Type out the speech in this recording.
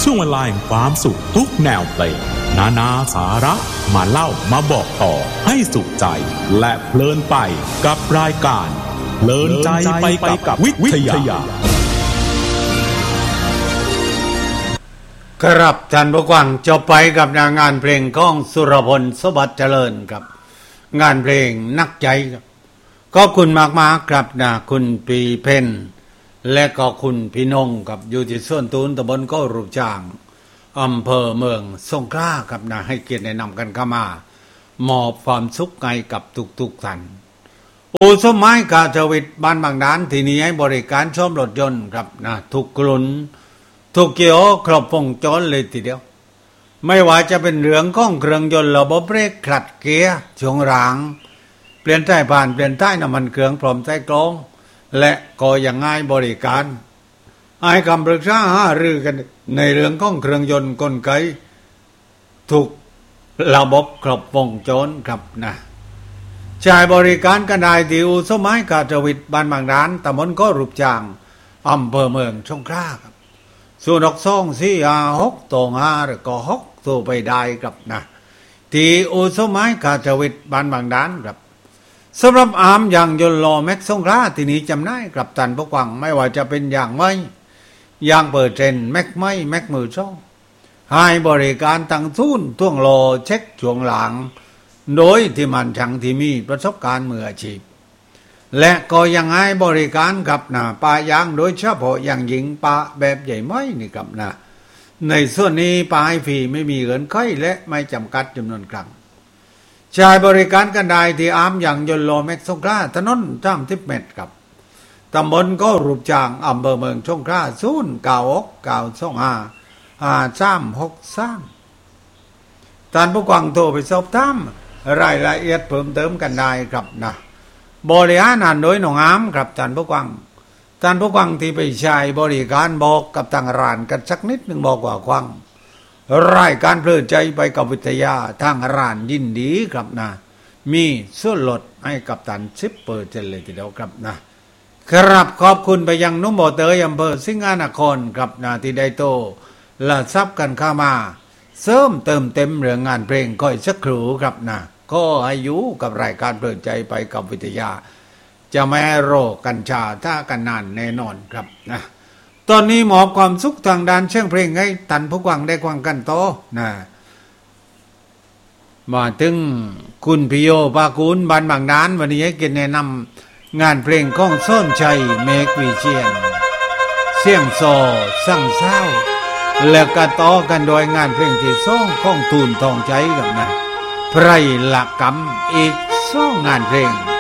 ช่วงเวลาแห่งความสุขทุกแนวเพลงนานาสาระมาเล่ามาบอกต่อให้สุขใจและเพลินไปกับรายการเพลินใจไปกับวิทยาครับท่านผู้ฟังจบไปกับงานเพลงของสุรพลสวัสดิ์เจริญครับงานเพลงนักใจครับขอบคุณมากๆครับนะคุณปีเพ็ญและก็คุณพี่นงกับอยู่ที่ส่วนตูนตำบลก็รูปจางอำเภอเมืองสงขลาครับนะให้เกียรติแนะนำกันเข้ามามอบความสุขไงกับทุกท่านอู่สมัยกาจวิทย์บ้านบางด้านที่นี้ให้บริการซ่อมรถยนต์ครับนะทุกรุ่นทุกเกี่ยวครบวงจรเลยทีเดียวไม่ว่าจะเป็นเรื่องของเครื่องยนต์ระบบเบรกขัดเกียร์ช่วงหลังเปลี่ยนท้ายผ่านเปลี่ยนท้ายน้ำมันเครื่องพร้อมใส่กรองและก็ยังง่ายบริการให้คำปรึกษาหารือกันในเรื่องของเครื่องยนต์กลไกทุกระบบครบวงจรครับนะใช้บริการกันได้ที่อู่สมัยกาจวิทย์บ้านบางด้านตำบลก็รูปจางอำเภอเมืองสงขลาครับ0624565หรือก็6โทรไปได้ครับนะที่อู่สมัยกาจวิทย์บ้านบางด้านครับสำหรับอาร์มอย่างยนต์ล้อแม็กสงขลาที่นี้จำได้ครับท่านผู้ฟังไม่ว่าจะเป็นอย่างไม้อย่างเปิดเทรนแม็กไม้แม็กมือช่องให้บริการตั้งทุนท่วงล้อเช็คช่วงหลังโดยที่มันช่างที่มีประสบการณ์มืออาชีพและก็ยังให้บริการกับนะปะยางโดยเฉพาะอย่างยิ่งปะแบบใหญ่ไม้นี่ครับนะในส่วนนี้ปะให้ฟรีไม่มีเงินไขและไม่จำกัดจำนวนครั้งใช้บริการกันได้ที่อาร์มอย่างยนต์ล้อแม็กสงขลาถนน30 เมตรครับตำบลก็รูปจางอำเภอเมืองสงขลา096925363ท่านผู้ฟังโทรไปสอบถามรายละเอียดเพิ่มเติมกันได้ครับนะบริหารโดยน้องอาร์มครับท่านผู้ฟังที่ไปใช้บริการบอกกับทางร้านกันสักนิดนึงบอกว่าฟังรายการเพลินใจไปกับวิทยาทางร้านยินดีครับนะมีส่วนลดให้กับท่าน 10% เลยทีเดียวครับนะครับขอบคุณไปยังนุ่มบ่อเตยอำเภอสิงหนครครับนะที่ได้โตและซับกันเข้ามาเสริมเติมเต็มเรื่องงานเพลงก้อยสักครู่ครับนะก็อายุกับรายการเพลินใจไปกับวิทยาจะไม่โรกัญชาถ้ากันนานแน่นอนครับนะตอนนี้มอบความสุขทางด้านเสียงเพลงให้ท่านผู้ฟังได้ฟังกันต่อนะมาถึงคุณพิโยภาคูณบ้านบางด้านวันนี้ให้เกียรติแนะนำงานเพลงของส้นชัยเมฆวิเชียรเสียงโซสั่งเศร้าแล้วก็ต่อกันโดยงานเพลงที่สองของตูนทองใจกับนะไพรละกำอีก2 งานเพลง